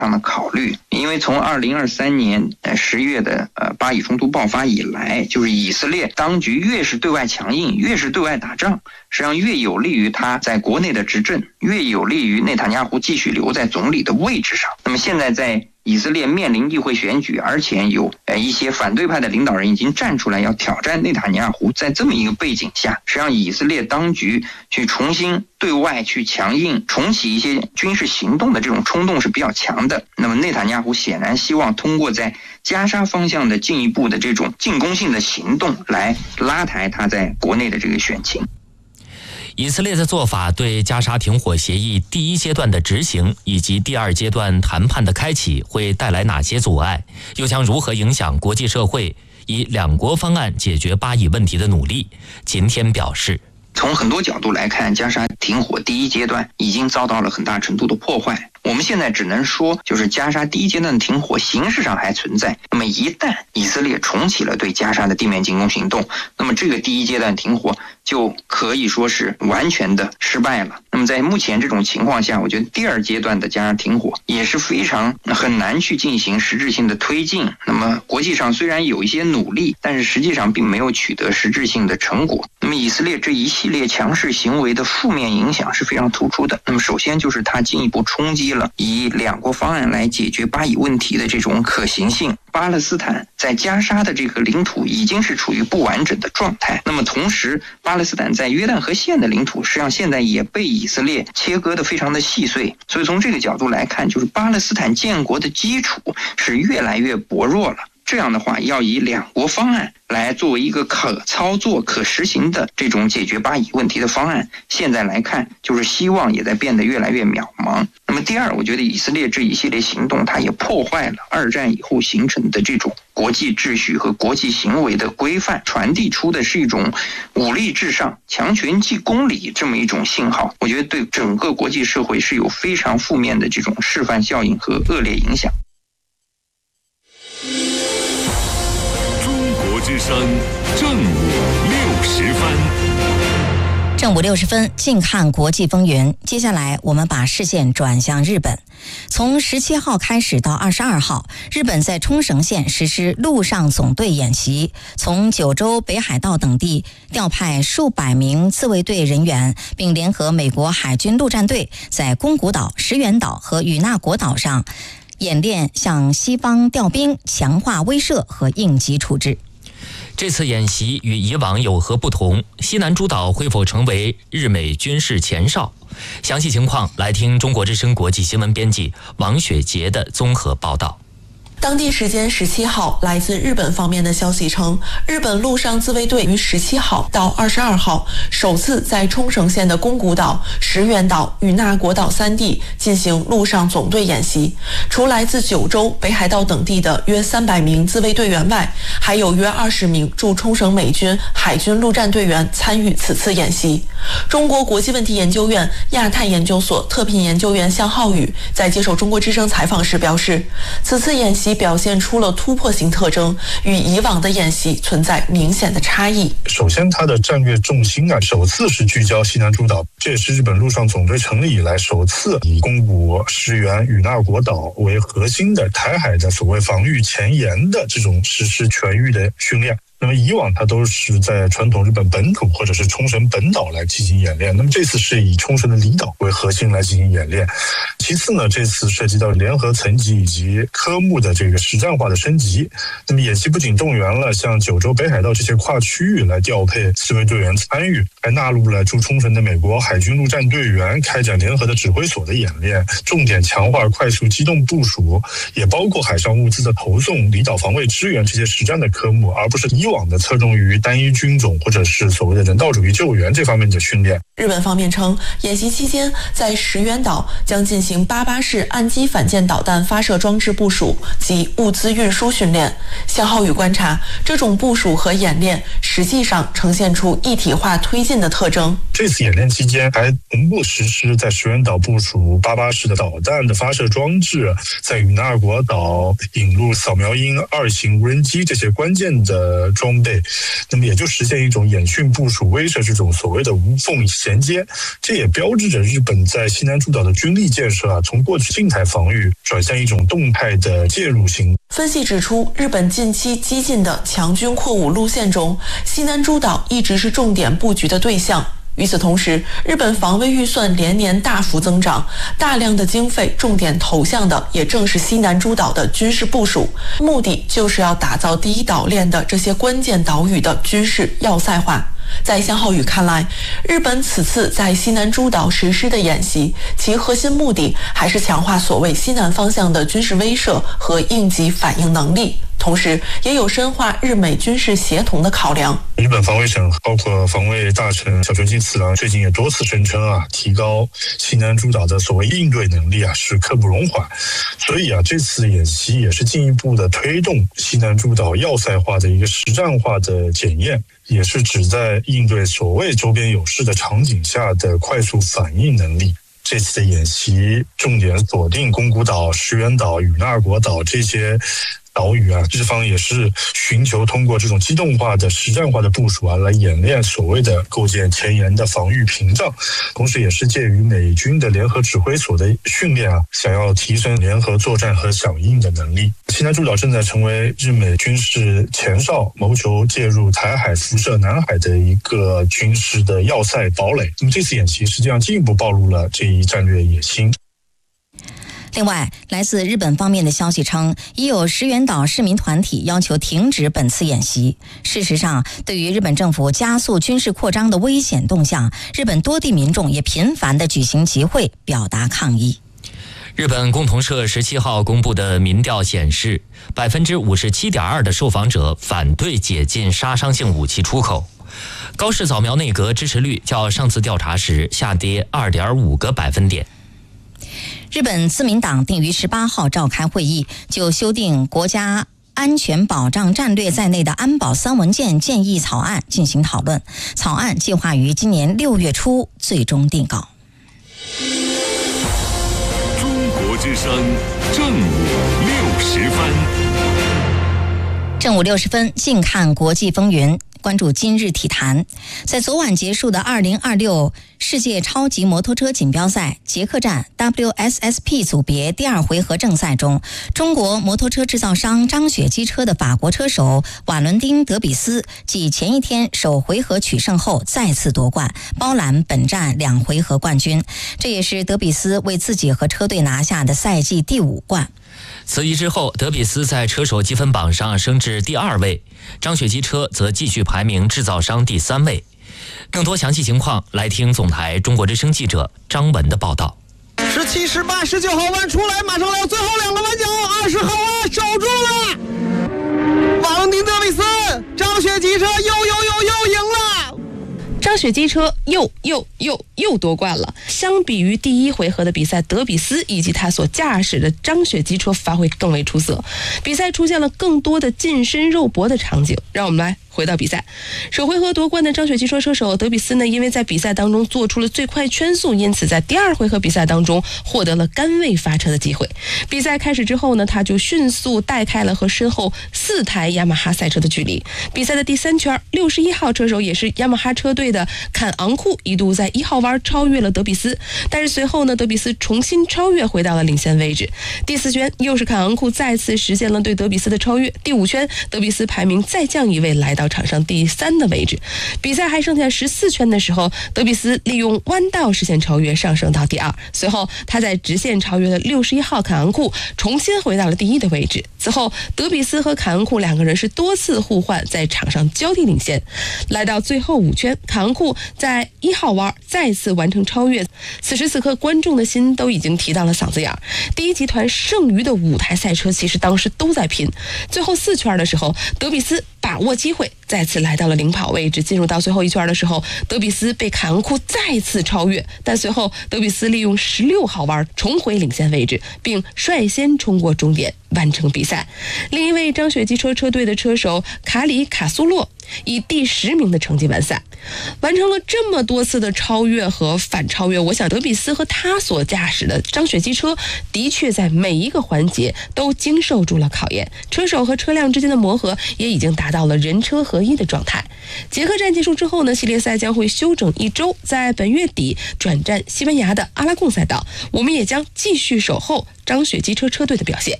的考虑，因为从2023年10月的巴以冲突爆发以来，就是以色列当局越是对外强硬，越是对外打仗，实际上越有利于他在国内的执政，越有利于内塔尼亚胡继续留在总理的位置上。那么现在在以色列面临议会选举，而且有一些反对派的领导人已经站出来要挑战内塔尼亚胡，在这么一个背景下，实际上以色列当局去重新对外去强硬，重启一些军事行动的这种冲动是比较强的。那么内塔尼亚胡显然希望通过在加沙方向的进一步的这种进攻性的行动来拉抬他在国内的这个选情。 以色列的做法对加沙停火协议第一阶段的执行以及第二阶段谈判的开启会带来哪些阻碍，又将如何影响国际社会以两国方案解决巴以问题的努力？今天表示， 从很多角度来看，加沙停火第一阶段已经遭到了很大程度的破坏。我们现在只能说，就是加沙第一阶段的停火形式上还存在。那么一旦以色列重启了对加沙的地面进攻行动，那么这个第一阶段停火就可以说是完全的失败了。那么在目前这种情况下，我觉得第二阶段的加沙停火也是很难去进行实质性的推进。那么国际上虽然有一些努力，但是实际上并没有取得实质性的成果。那么以色列这一系列强势行为的负面影响是非常突出的。那么首先就是它进一步冲击了以两国方案来解决巴以问题的这种可行性。巴勒斯坦在加沙的这个领土已经是处于不完整的状态，那么同时巴勒斯坦在约旦河线的领土实际上现在也被以色列切割得非常的细碎，所以从这个角度来看，就是巴勒斯坦建国的基础是越来越薄弱了。这样的话，要以两国方案来作为一个可操作、可实行的这种解决巴以问题的方案，现在来看，就是希望也在变得越来越渺茫。那么第二，我觉得以色列这一系列行动，它也破坏了二战以后形成的这种国际秩序和国际行为的规范，传递出的是一种武力至上、强权即公理这么一种信号。我觉得对整个国际社会是有非常负面的这种示范效应和恶劣影响。 之声正午60分， 正午60分，近看国际风云。接下来我们把视线转向日本。从17号开始到22号，日本在冲绳县实施陆上总队演习，从九州、北海道等地调派数百名自卫队人员，并联合美国海军陆战队在宫古岛、石垣岛和与那国岛上演练向西方调兵，强化威慑和应急处置。 这次演习与以往有何不同？西南诸岛会否成为日美军事前哨？详细情况来听中国之声国际新闻编辑王雪杰的综合报道。 当地时间17号，来自日本方面的消息称，日本陆上自卫队于17号到22号首次在冲绳县的宫古岛、石垣岛、与那国岛3地进行陆上总队演习。除来自九州、北海道等地的约300名自卫队员外，还有约20名驻冲绳美军海军陆战队员参与此次演习。中国国际问题研究院亚太研究所特聘研究员向浩宇在接受中国之声采访时表示，此次演习表现出了突破性特征，与以往的演习存在明显的差异。 首先，它的战略重心首次是聚焦西南诸岛，这也是日本陆上总队成立以来首次以宫古、石垣、与那国岛为核心的台海的所谓防御前沿的这种实施全域的训练。那么以往它都是在传统日本本土或者是冲绳本岛来进行演练，那么这次是以冲绳的离岛为核心来进行演练。其次呢，这次涉及到联合层级以及科目的这个实战化的升级。那么演习不仅动员了像九州、北海道这些跨区域来调配自卫队员参与，还纳入了驻冲绳的美国海军陆战队员开展联合的指挥所的演练，重点强化快速机动部署，也包括海上物资的投送、离岛防卫支援这些实战的科目，而不是以往的侧重于单一军种或者是所谓的人道主义救援这方面的训练。 日本方面称，演习期间在石垣岛将进行88式岸基反舰导弹发射装置部署及物资运输训练。向浩宇观察，这种部署和演练实际上呈现出一体化推进的特征。 这次演练期间还同步实施在石垣岛部署88式的导弹的发射装置，在与那国岛引入扫描鹰2型无人机这些关键的装备，那么也就实现一种演训部署威慑这种所谓的无缝衔接。这也标志着日本在西南诸岛的军力建设从过去静态防御转向一种动态的介入型。 分析指出，日本近期激进的强军扩武路线中，西南诸岛一直是重点布局的对象。与此同时，日本防卫预算连年大幅增长，大量的经费重点投向的也正是西南诸岛的军事部署，目的就是要打造第一岛链的这些关键岛屿的军事要塞化。在向浩宇看来，日本此次在西南诸岛实施的演习，其核心目的还是强化所谓西南方向的军事威慑和应急反应能力，同时也有深化日美军事协同的考量。 日本防卫省包括防卫大臣小泉进次郎最近也多次声称提高西南诸岛的所谓应对能力是刻不容缓。所以这次演习也是进一步的推动西南诸岛要塞化的一个实战化的检验，也是旨在应对所谓周边有事的场景下的快速反应能力。这次的演习重点锁定宫古岛、石垣岛、与那国岛这些岛屿日方也是寻求通过这种机动化的实战化的部署来演练所谓的构建前沿的防御屏障，同时也是介于美军的联合指挥所的训练想要提升联合作战和响应的能力。西南诸岛正在成为日美军事前哨，谋求介入台海、辐射南海的一个军事的要塞堡垒。那么这次演习实际上进一步暴露了这一战略野心。 另外，来自日本方面的消息称，已有石垣岛市民团体要求停止本次演习。事实上，对于日本政府加速军事扩张的危险动向，日本多地民众也频繁地举行集会表达抗议。 日本共同社17号公布的民调显示，57.2%的受访者反对解禁杀伤性武器出口。高市早苗内阁支持率较上次调查时下跌2.5个百分点。 日本自民党定于18号召开会议，就修订国家安全保障战略在内的安保3文件建议草案进行讨论，草案计划于今年6月初最终定稿。 中国之声正午60分。 正午60分，近看国际风云。关注今日体坛，在昨晚结束的2026世界超级摩托车锦标赛捷克站 WSSP 组别第2回合正赛中，中国摩托车制造商张雪机车的法国车手瓦伦丁·德比斯继前一天首回合取胜后再次夺冠，包揽本站2回合冠军。这也是德比斯为自己和车队拿下的赛季第5冠。 此役之后，德比斯在车手积分榜上升至第2位，张雪机车则继续排名制造商第3位。更多详细情况，来听总台中国之声记者张文的报道。 17、18、19号弯出来，马上来最后2个弯角，20号弯守住了。瓦伦丁·德比斯，张雪机车又赢了。 张雪机车又夺冠了。相比于第1回合的比赛，德比斯以及他所驾驶的张雪机车发挥更为出色，比赛出现了更多的近身肉搏的场景。让我们来回到比赛，首回合夺冠的张雪机车车手德比斯呢，因为在比赛当中做出了最快圈速，因此在第2回合比赛当中获得了杆位发车的机会。比赛开始之后呢，他就迅速带开了和身后4台雅马哈赛车的距离。比赛的第3圈，61号车手也是雅马哈车队的坎昂库一度在1号弯超越了德比斯，但是随后呢，德比斯重新超越回到了领先位置。第4圈又是坎昂库再次实现了对德比斯的超越。第5圈，德比斯排名再降1位，来到场上第3的位置。比赛还剩下14圈的时候，德比斯利用弯道实现超越，上升到第2。随后他在直线超越了61号坎昂库，重新回到了第1的位置。此后德比斯和坎昂库2个人是多次互换，在场上交替领先。来到最后5圈，坎昂库在1号弯再次完成超越。此时此刻，观众的心都已经提到了嗓子眼。第一集团剩余的5台赛车其实当时都在拼。最后4圈的时候，德比斯把握机会再次来到了领跑位置。进入到最后1圈的时候，德比斯被坎昂库再次超越，但随后德比斯利用16号弯重回领先位置，并率先冲过终点完成比赛。另一位张雪机车车队的车手卡里卡苏洛以第10名的成绩完赛。完成了这么多次的超越和反超越，我想德比斯和他所驾驶的张雪机车的确在每一个环节都经受住了考验，车手和车辆之间的磨合也已经达到了人车合一的状态。捷克站结束之后呢，系列赛将会休整1周，在本月底转战西班牙的阿拉贡赛道。我们也将继续守候张雪机车车队的表现。